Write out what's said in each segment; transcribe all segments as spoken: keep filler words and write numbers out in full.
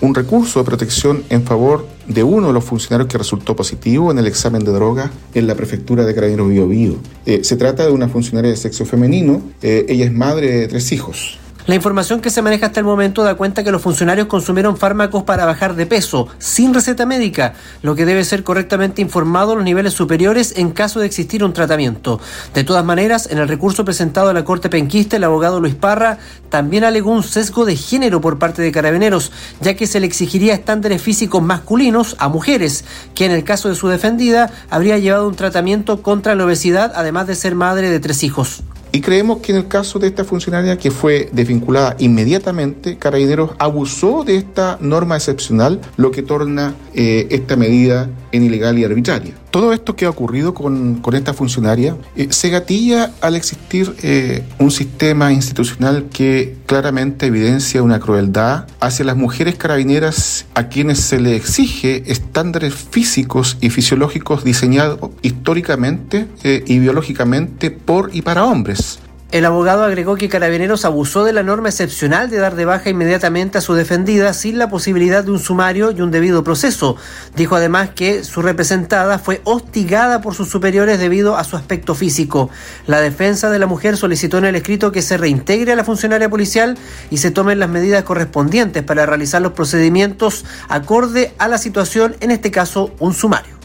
un recurso de protección en favor de uno de los funcionarios que resultó positivo en el examen de drogas en la prefectura de Carabineros Bío Bío. Eh, se trata de una funcionaria de sexo femenino, eh, ella es madre de tres hijos. La información que se maneja hasta el momento da cuenta que los funcionarios consumieron fármacos para bajar de peso, sin receta médica, lo que debe ser correctamente informado a los niveles superiores en caso de existir un tratamiento. De todas maneras, en el recurso presentado a la Corte Penquista, el abogado Luis Parra también alegó un sesgo de género por parte de Carabineros, ya que se le exigiría estándares físicos masculinos a mujeres, que en el caso de su defendida habría llevado un tratamiento contra la obesidad, además de ser madre de tres hijos. Y creemos que en el caso de esta funcionaria que fue desvinculada inmediatamente, Carabineros abusó de esta norma excepcional, lo que torna eh, esta medida en ilegal y arbitraria. Todo esto que ha ocurrido con, con esta funcionaria eh, se gatilla al existir eh, un sistema institucional que claramente evidencia una crueldad hacia las mujeres carabineras a quienes se le exige estándares físicos y fisiológicos diseñados históricamente eh, y biológicamente por y para hombres. El abogado agregó que Carabineros abusó de la norma excepcional de dar de baja inmediatamente a su defendida sin la posibilidad de un sumario y un debido proceso. Dijo además que su representada fue hostigada por sus superiores debido a su aspecto físico. La defensa de la mujer solicitó en el escrito que se reintegre a la funcionaria policial y se tomen las medidas correspondientes para realizar los procedimientos acorde a la situación, en este caso un sumario.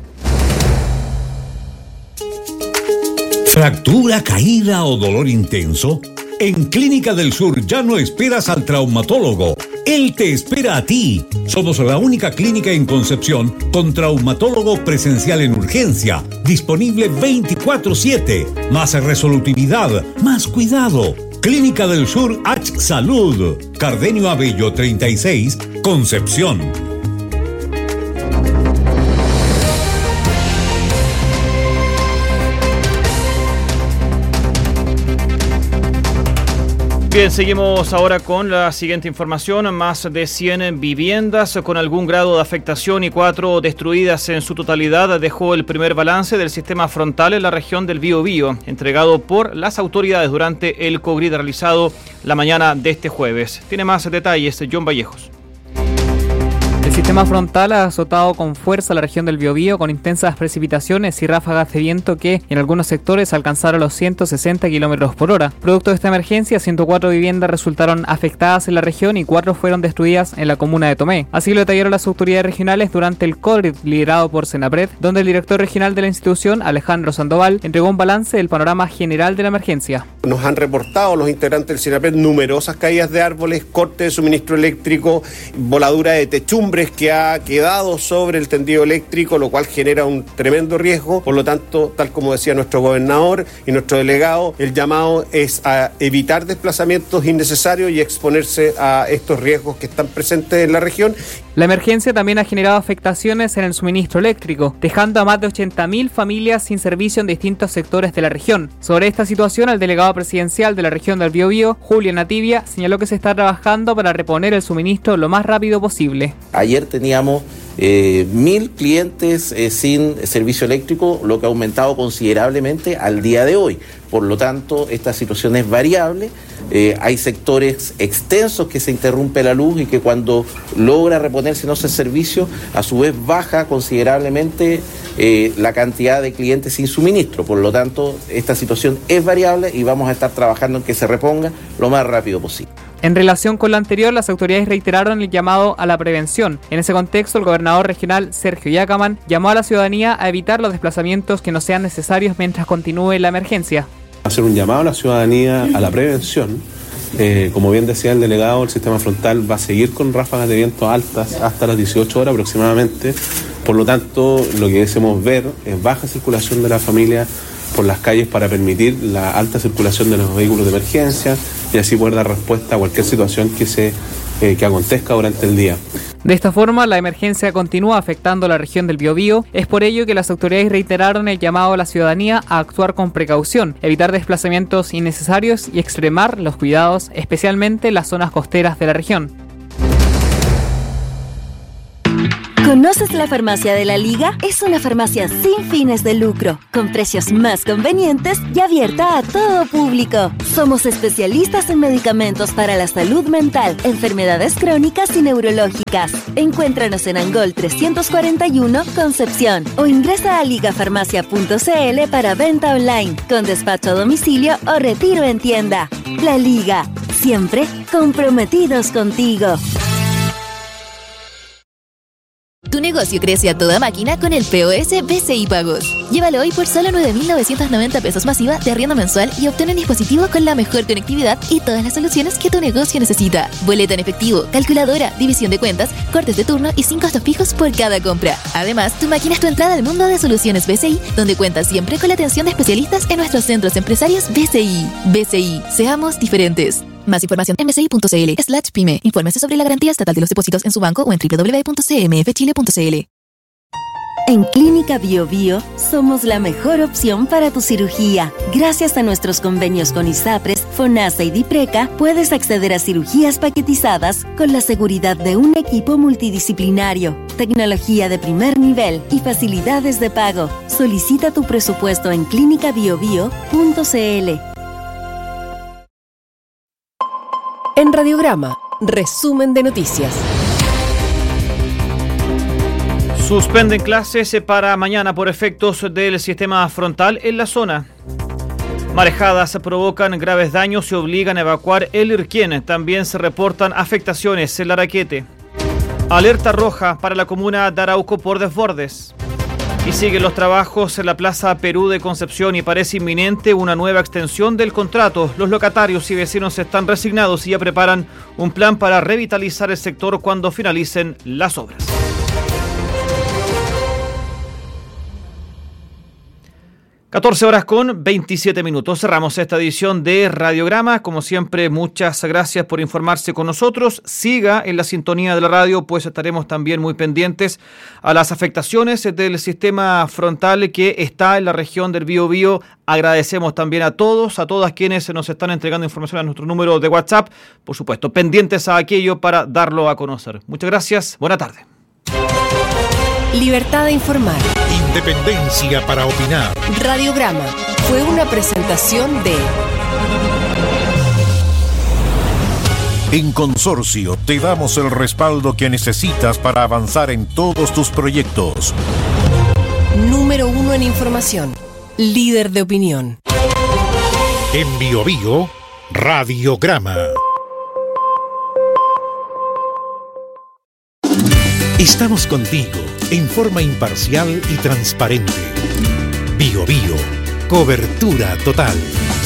¿Fractura, caída o dolor intenso? En Clínica del Sur ya no esperas al traumatólogo. Él te espera a ti. Somos la única clínica en Concepción con traumatólogo presencial en urgencia, disponible veinticuatro siete. Más resolutividad, más cuidado. Clínica del Sur H Salud. Cardenio Abello treinta y seis, Concepción. Bien, seguimos ahora con la siguiente información. Más de cien viviendas con algún grado de afectación y cuatro destruidas en su totalidad dejó el primer balance del sistema frontal en la región del Bío Bío, entregado por las autoridades durante el COGRID realizado la mañana de este jueves. Tiene más detalles John Vallejos. El sistema frontal ha azotado con fuerza la región del Biobío con intensas precipitaciones y ráfagas de viento que en algunos sectores alcanzaron los ciento sesenta kilómetros por hora. Producto de esta emergencia, ciento cuatro viviendas resultaron afectadas en la región y cuatro fueron destruidas en la comuna de Tomé. Así lo detallaron las autoridades regionales durante el COGRID liderado por Senapred, donde el director regional de la institución, Alejandro Sandoval, entregó un balance del panorama general de la emergencia. Nos han reportado los integrantes del Senapred numerosas caídas de árboles, corte de suministro eléctrico, voladura de techumbres que ha quedado sobre el tendido eléctrico, lo cual genera un tremendo riesgo. Por lo tanto, tal como decía nuestro gobernador y nuestro delegado, el llamado es a evitar desplazamientos innecesarios y exponerse a estos riesgos que están presentes en la región. La emergencia también ha generado afectaciones en el suministro eléctrico, dejando a más de ochenta mil familias sin servicio en distintos sectores de la región. Sobre esta situación, el delegado presidencial de la región del Biobío, Julio Nativia, señaló que se está trabajando para reponer el suministro lo más rápido posible. Ayer teníamos eh, mil clientes eh, sin servicio eléctrico, lo que ha aumentado considerablemente al día de hoy. Por lo tanto, esta situación es variable. Eh, hay sectores extensos que se interrumpe la luz y que cuando logra reponerse ese servicio, a su vez baja considerablemente eh, la cantidad de clientes sin suministro. Por lo tanto, esta situación es variable y vamos a estar trabajando en que se reponga lo más rápido posible. En relación con lo anterior, las autoridades reiteraron el llamado a la prevención. En ese contexto, el gobernador regional Sergio Yacaman llamó a la ciudadanía a evitar los desplazamientos que no sean necesarios mientras continúe la emergencia. Hacer un llamado a la ciudadanía a la prevención. Eh, como bien decía el delegado, el sistema frontal va a seguir con ráfagas de viento altas hasta las dieciocho horas aproximadamente. Por lo tanto, lo que deseamos ver es baja circulación de la familia por las calles para permitir la alta circulación de los vehículos de emergencia y así poder dar respuesta a cualquier situación que se eh, que acontezca durante el día. De esta forma, la emergencia continúa afectando la región del Biobío. Es por ello que las autoridades reiteraron el llamado a la ciudadanía a actuar con precaución, evitar desplazamientos innecesarios y extremar los cuidados, especialmente en las zonas costeras de la región. ¿Conoces la Farmacia de la Liga? Es una farmacia sin fines de lucro, con precios más convenientes y abierta a todo público. Somos especialistas en medicamentos para la salud mental, enfermedades crónicas y neurológicas. Encuéntranos en Angol trescientos cuarenta y uno, Concepción, o ingresa a ligafarmacia punto c l para venta online, con despacho a domicilio o retiro en tienda. La Liga, siempre comprometidos contigo. Tu negocio crece a toda máquina con el P O S B C I Pagos. Llévalo hoy por solo nueve mil novecientos noventa pesos masiva de arriendo mensual y obtén un dispositivo con la mejor conectividad y todas las soluciones que tu negocio necesita. Boleta en efectivo, calculadora, división de cuentas, cortes de turno y sin costos fijos por cada compra. Además, tu máquina es tu entrada al mundo de soluciones B C I, donde cuentas siempre con la atención de especialistas en nuestros centros empresarios B C I. B C I, seamos diferentes. Más información en bci.cl slash pyme. Infórmese sobre la garantía estatal de los depósitos en su banco o en doble u doble u doble u punto c m f chile punto c l. En Clínica Bio Bio somos la mejor opción para tu cirugía. Gracias a nuestros convenios con ISAPRES, FONASA y DIPRECA, puedes acceder a cirugías paquetizadas con la seguridad de un equipo multidisciplinario, tecnología de primer nivel y facilidades de pago. Solicita tu presupuesto en clínica bio bio punto c l. En Radiograma, resumen de noticias. Suspenden clases para mañana por efectos del sistema frontal en la zona. Marejadas provocan graves daños y obligan a evacuar el Irquén. También se reportan afectaciones en Laraquete. Alerta roja para la comuna de Arauco por desbordes. Y siguen los trabajos en la Plaza Perú de Concepción y parece inminente una nueva extensión del contrato. Los locatarios y vecinos están resignados y ya preparan un plan para revitalizar el sector cuando finalicen las obras. catorce horas con veintisiete minutos. Cerramos esta edición de Radiograma. Como siempre, muchas gracias por informarse con nosotros. Siga en la sintonía de la radio, pues estaremos también muy pendientes a las afectaciones del sistema frontal que está en la región del Biobío. Agradecemos también a todos, a todas quienes nos están entregando información a nuestro número de WhatsApp. Por supuesto, pendientes a aquello para darlo a conocer. Muchas gracias. Buena tarde. Libertad de informar. Independencia para opinar. Radiograma fue una presentación de... En Consorcio te damos el respaldo que necesitas para avanzar en todos tus proyectos. Número uno en información. Líder de opinión. En Biobío, Radiograma. Estamos contigo en forma imparcial y transparente. Biobío, cobertura total.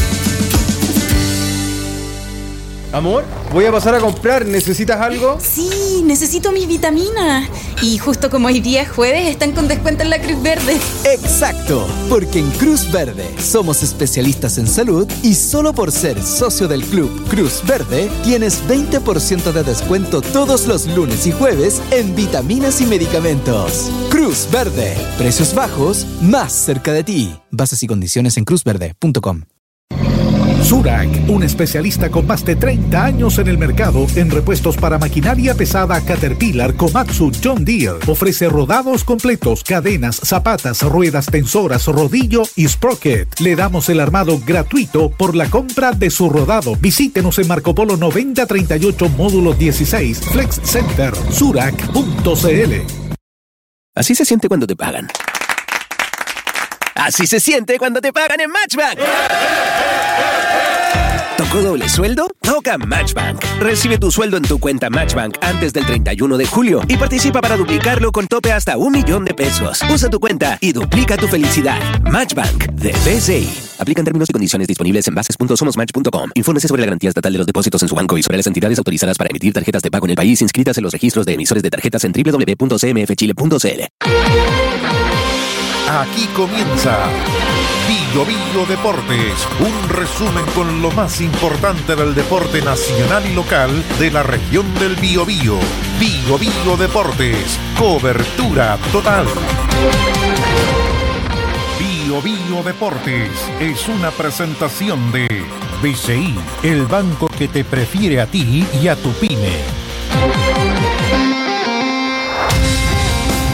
Amor, voy a pasar a comprar. ¿Necesitas algo? Sí, necesito mis vitaminas. Y justo como hoy día es jueves, están con descuento en la Cruz Verde. Exacto, porque en Cruz Verde somos especialistas en salud y solo por ser socio del Club Cruz Verde tienes veinte por ciento de descuento todos los lunes y jueves en vitaminas y medicamentos. Cruz Verde, precios bajos, más cerca de ti. Bases y condiciones en cruz verde punto com. Zurach, un especialista con más de treinta años en el mercado en repuestos para maquinaria pesada Caterpillar, Komatsu, John Deere. Ofrece rodados completos, cadenas, zapatas, ruedas tensoras, rodillo y sprocket. Le damos el armado gratuito por la compra de su rodado. Visítenos en Marco Polo noventa treinta y ocho, módulo dieciséis, Flex Center, zurach punto c l. Así se siente cuando te pagan. Así se siente cuando te pagan en Matchbank. ¿Tocó doble sueldo? Toca Matchbank. Recibe tu sueldo en tu cuenta Matchbank antes del treinta y uno de julio y participa para duplicarlo con tope hasta un millón de pesos. Usa tu cuenta y duplica tu felicidad. Matchbank de B C I. Aplican términos y condiciones disponibles en bases punto somos match punto com. Infórmese sobre la garantía estatal de los depósitos en su banco y sobre las entidades autorizadas para emitir tarjetas de pago en el país inscritas en los registros de emisores de tarjetas en doble u doble u doble u punto c m f chile punto c l. Aquí comienza Biobío Deportes, un resumen con lo más importante del deporte nacional y local de la región del Biobío. Biobío Deportes, cobertura total. Biobío Deportes es una presentación de B C I, el banco que te prefiere a ti y a tu pyme.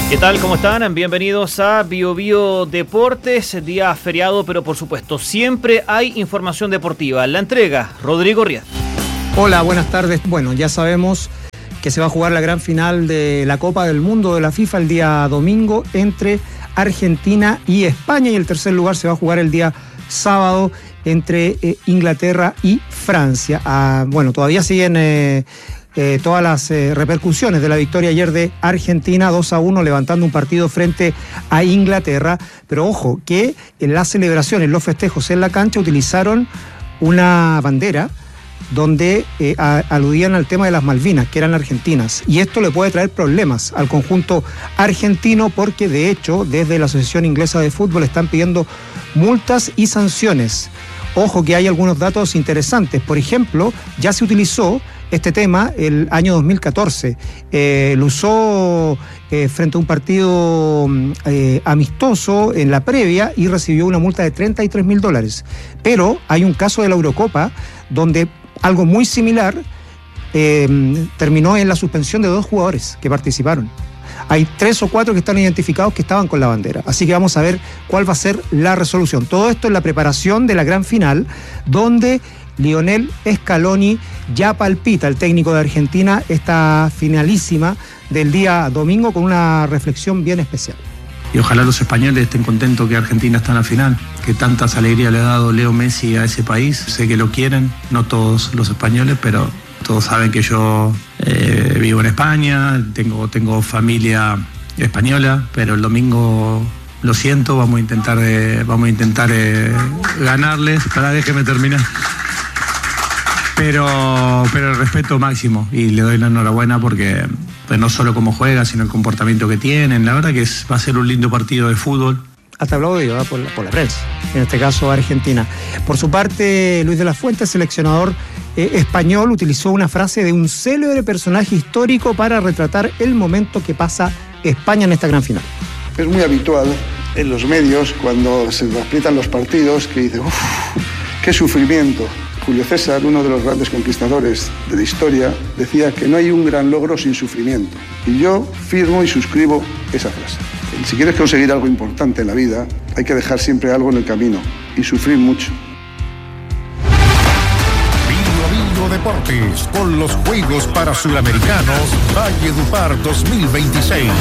¿Qué tal? ¿Cómo están? Bienvenidos a Bio Bio Deportes, día feriado, pero por supuesto siempre hay información deportiva. La entrega, Rodrigo Riad. Hola, buenas tardes. Bueno, ya sabemos que se va a jugar la gran final de la Copa del Mundo de la FIFA el día domingo entre Argentina y España, y el tercer lugar se va a jugar el día sábado entre eh, Inglaterra y Francia. Ah, bueno, todavía siguen... Eh, Eh, todas las eh, repercusiones de la victoria ayer de Argentina dos a uno, levantando un partido frente a Inglaterra, pero ojo que en las celebraciones, los festejos en la cancha utilizaron una bandera donde eh, a, aludían al tema de las Malvinas, que eran argentinas, y esto le puede traer problemas al conjunto argentino, porque de hecho desde la Asociación Inglesa de Fútbol están pidiendo multas y sanciones. Ojo que hay algunos datos interesantes. Por ejemplo, ya se utilizó este tema el año dos mil catorce. Eh, lo usó eh, frente a un partido eh, amistoso en la previa y recibió una multa de treinta y tres mil dólares. Pero hay un caso de la Eurocopa donde algo muy similar eh, terminó en la suspensión de dos jugadores que participaron. Hay tres o cuatro que están identificados que estaban con la bandera. Así que vamos a ver cuál va a ser la resolución. Todo esto en la preparación de la gran final, donde Lionel Scaloni ya palpita, el técnico de Argentina, esta finalísima del día domingo, con una reflexión bien especial. Y ojalá los españoles estén contentos que Argentina está en la final, que tantas alegrías le ha dado Leo Messi a ese país. Sé que lo quieren, no todos los españoles, pero todos saben que yo eh, vivo en España, tengo, tengo familia española, pero el domingo, lo siento, vamos a intentar, eh, vamos a intentar eh, ganarles. Para, déjeme terminar. Pero, pero el respeto máximo, y le doy la enhorabuena porque pues, no solo cómo juega, sino el comportamiento que tienen. La verdad que es, va a ser un lindo partido de fútbol. Hasta aplaudido ¿eh? por, la, por la prensa, en este caso Argentina. Por su parte, Luis de la Fuente, seleccionador eh, español, utilizó una frase de un célebre personaje histórico para retratar el momento que pasa España en esta gran final. Es muy habitual en los medios, cuando se aprietan los partidos, que dice, uff, qué sufrimiento. Julio César, uno de los grandes conquistadores de la historia, decía que no hay un gran logro sin sufrimiento. Y yo firmo y suscribo esa frase. Si quieres conseguir algo importante en la vida, hay que dejar siempre algo en el camino y sufrir mucho. Bio Bio Deportes, con los Juegos para Suramericanos Valledupar dos mil veintiséis.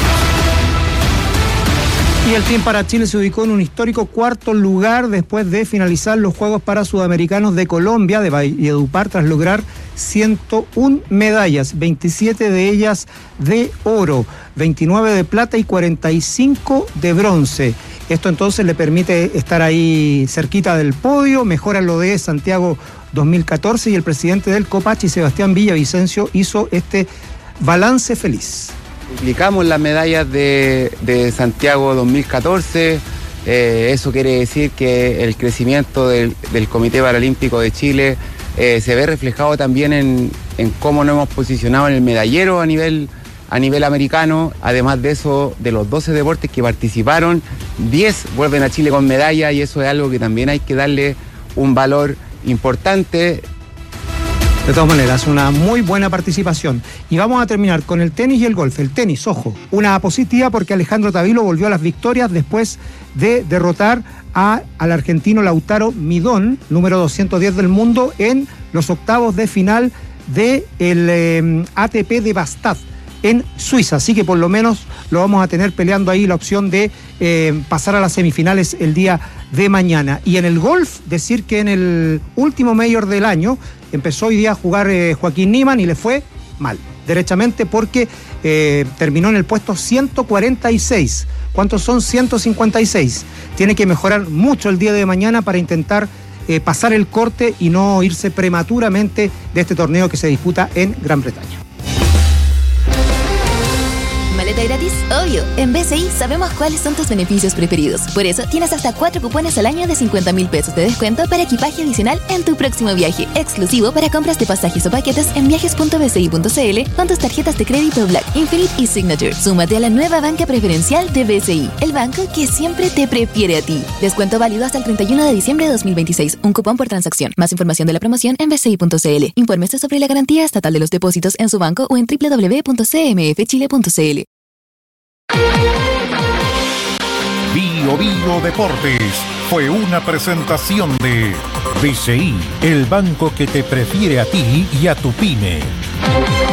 Y el Team para Chile se ubicó en un histórico cuarto lugar después de finalizar los Juegos para Sudamericanos de Colombia, de Valledupar, tras lograr ciento una medallas, veintisiete de ellas de oro, veintinueve de plata y cuarenta y cinco de bronce. Esto entonces le permite estar ahí cerquita del podio, mejora lo de Santiago dos mil catorce, y el presidente del Copachi, Sebastián Villavicencio, hizo este balance feliz. Duplicamos las medallas de, de Santiago dos mil catorce, eh, eso quiere decir que el crecimiento del, del Comité Paralímpico de Chile eh, se ve reflejado también en, en cómo nos hemos posicionado en el medallero a nivel, a nivel americano. Además de eso, de los doce deportes que participaron, diez vuelven a Chile con medalla, y eso es algo que también hay que darle un valor importante. De todas maneras, una muy buena participación. Y vamos a terminar con el tenis y el golf. El tenis, ojo, una positiva porque Alejandro Tavilo volvió a las victorias después de derrotar a, al argentino Lautaro Midón, número doscientos diez del mundo, en los octavos de final del eh, A T P de Bastad en Suiza. Así que por lo menos lo vamos a tener peleando ahí la opción de eh, pasar a las semifinales el día de mañana. Y en el golf, decir que en el último Major del año empezó hoy día a jugar eh, Joaquín Niemann y le fue mal, derechamente, porque eh, terminó en el puesto ciento cuarenta y seis. ¿Cuántos son? ciento cincuenta y seis. Tiene que mejorar mucho el día de mañana para intentar eh, pasar el corte y no irse prematuramente de este torneo que se disputa en Gran Bretaña. ¿Maleta gratis? Obvio. En B C I sabemos cuáles son tus beneficios preferidos. Por eso tienes hasta cuatro cupones al año de cincuenta mil pesos de descuento para equipaje adicional en tu próximo viaje. Exclusivo para compras de pasajes o paquetes en viajes punto b c i punto c l con tus tarjetas de crédito Black, Infinite y Signature. Súmate a la nueva banca preferencial de B C I, el banco que siempre te prefiere a ti. Descuento válido hasta el treinta y uno de diciembre de dos mil veintiséis. Un cupón por transacción. Más información de la promoción en b c i punto c l. Infórmese sobre la garantía estatal de los depósitos en su banco o en w w w punto c m f chile punto c l. Bio Bio Deportes fue una presentación de B C I, el banco que te prefiere a ti y a tu pyme.